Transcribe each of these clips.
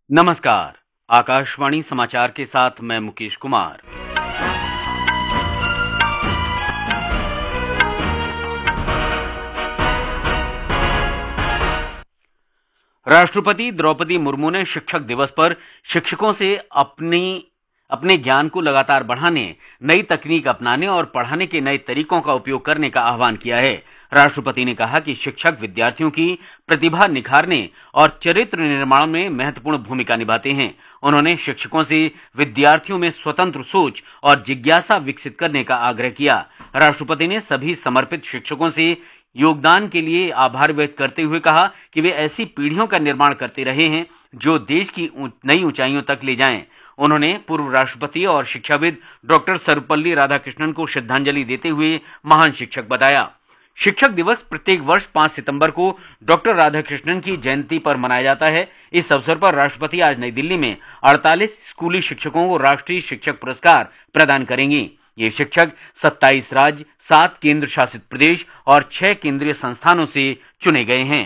नमस्कार। आकाशवाणी समाचार के साथ मैं मुकेश कुमार। राष्ट्रपति द्रौपदी मुर्मू ने शिक्षक दिवस पर शिक्षकों से अपने ज्ञान को लगातार बढ़ाने, नई तकनीक अपनाने और पढ़ाने के नए तरीकों का उपयोग करने का आह्वान किया है। राष्ट्रपति ने कहा कि शिक्षक विद्यार्थियों की प्रतिभा निखारने और चरित्र निर्माण में महत्वपूर्ण भूमिका निभाते हैं। उन्होंने शिक्षकों से विद्यार्थियों में स्वतंत्र सोच और जिज्ञासा विकसित करने का आग्रह किया। राष्ट्रपति ने सभी समर्पित शिक्षकों से योगदान के लिए आभार व्यक्त करते हुए कहा कि वे ऐसी पीढ़ियों का निर्माण करते रहे हैं जो देश की नई ऊंचाइयों तक ले जाएं। उन्होंने पूर्व राष्ट्रपति और शिक्षाविद डॉक्टर सर्वपल्ली राधाकृष्णन को श्रद्धांजलि देते हुए महान शिक्षक बताया। शिक्षक दिवस प्रत्येक वर्ष 5 सितंबर को डॉक्टर राधाकृष्णन की जयंती पर मनाया जाता है। इस अवसर पर राष्ट्रपति आज नई दिल्ली में 48 स्कूली शिक्षकों को राष्ट्रीय शिक्षक पुरस्कार प्रदान करेंगे। ये शिक्षक 27 राज्य, 7 केंद्र शासित प्रदेश और 6 केंद्रीय संस्थानों से चुने गए हैं।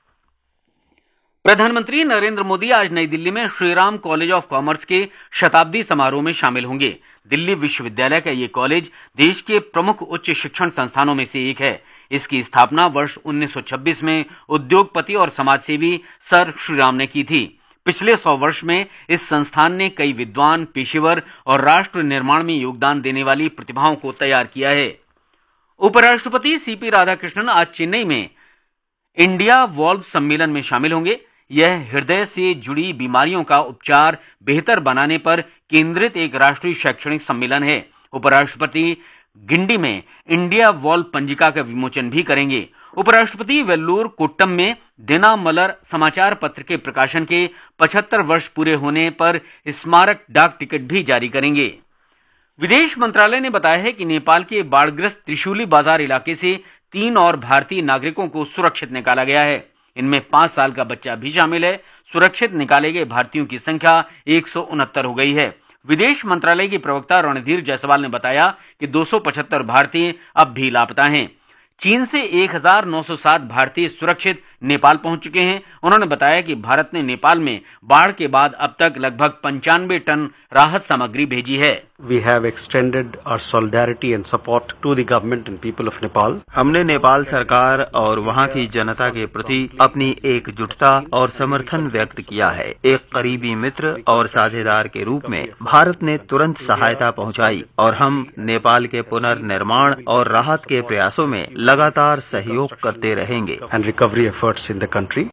प्रधानमंत्री नरेंद्र मोदी आज नई दिल्ली में श्रीराम कॉलेज ऑफ कॉमर्स के शताब्दी समारोह में शामिल होंगे। दिल्ली विश्वविद्यालय का ये कॉलेज देश के प्रमुख उच्च शिक्षण संस्थानों में से एक है। इसकी स्थापना वर्ष 1926 में उद्योगपति और समाजसेवी सर श्रीराम ने की थी। पिछले 100 वर्ष में इस संस्थान ने कई विद्वान, पेशेवर और राष्ट्र निर्माण में योगदान देने वाली प्रतिभाओं को तैयार किया है। उपराष्ट्रपति सीपी राधाकृष्णन आज चेन्नई में इंडिया वॉल्व सम्मेलन में शामिल होंगे। यह हृदय से जुड़ी बीमारियों का उपचार बेहतर बनाने पर केंद्रित एक राष्ट्रीय शैक्षणिक सम्मेलन है। उपराष्ट्रपति गिंडी में इंडिया वॉल्व पंजिका का विमोचन भी करेंगे। उपराष्ट्रपति वेल्लूर कोट्टम में दिनामलर समाचार पत्र के प्रकाशन के 75 वर्ष पूरे होने पर स्मारक डाक टिकट भी जारी करेंगे। विदेश मंत्रालय ने बताया है कि नेपाल के बाढ़ग्रस्त त्रिशूली बाजार इलाके से 3 और भारतीय नागरिकों को सुरक्षित निकाला गया है। इनमें 5 साल का बच्चा भी शामिल है। सुरक्षित निकाले गए भारतीयों की संख्या 169 हो गई है। विदेश मंत्रालय की प्रवक्ता रणधीर जायसवाल ने बताया कि 275 भारतीय अब भी लापता हैं। चीन से 1907 भारतीय सुरक्षित नेपाल पहुंच चुके हैं। उन्होंने बताया कि भारत ने नेपाल में बाढ़ के बाद अब तक लगभग 95 टन राहत सामग्री भेजी है। We have extended our solidarity and support to the government and people of Nepal. हमने नेपाल सरकार और वहां की जनता के प्रति अपनी एकजुटता और समर्थन व्यक्त किया है। एक करीबी मित्र और साझेदार के रूप में भारत ने तुरंत सहायता पहुंचाई और हम नेपाल के पुनर्निर्माण और राहत के प्रयासों में लगातार सहयोग करते रहेंगे। And recovery efforts in the country.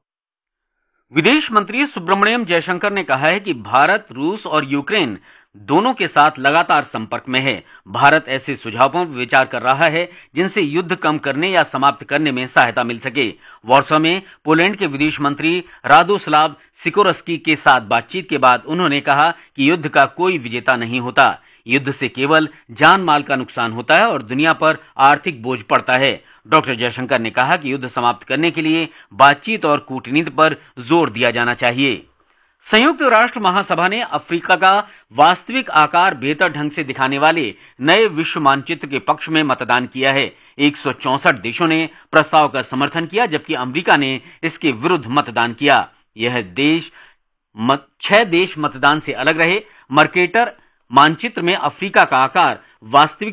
विदेश मंत्री सुब्रमण्यम जयशंकर ने कहा है कि भारत, रूस और यूक्रेन दोनों के साथ लगातार संपर्क में है। भारत ऐसे सुझावों पर विचार कर रहा है जिनसे युद्ध कम करने या समाप्त करने में सहायता मिल सके। वॉर्सो में पोलैंड के विदेश मंत्री रादोस्लाव सिकोरस्की के साथ बातचीत के बाद उन्होंने कहा कि युद्ध का कोई विजेता नहीं होता। युद्ध से केवल जान माल का नुकसान होता है और दुनिया पर आर्थिक बोझ पड़ता है। डॉक्टर जयशंकर ने कहा कि युद्ध समाप्त करने के लिए बातचीत और कूटनीति पर जोर दिया जाना चाहिए। संयुक्त राष्ट्र महासभा ने अफ्रीका का वास्तविक आकार बेहतर ढंग से दिखाने वाले नए विश्व मानचित्र के पक्ष में मतदान किया है। 164 देशों ने प्रस्ताव का समर्थन किया जबकि अमेरिका ने इसके विरुद्ध मतदान किया। यह 6 देश मतदान से अलग रहे। मर्केटर मानचित्र में अफ्रीका का आकार वास्तविक